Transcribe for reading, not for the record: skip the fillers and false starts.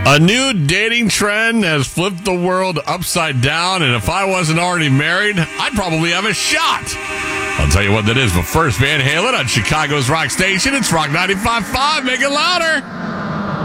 A new dating trend has flipped the world upside down, and if I wasn't already married, I'd probably have a shot. I'll tell you what that is, but first, Van Halen on Chicago's Rock Station. It's Rock 95.5. Make it louder.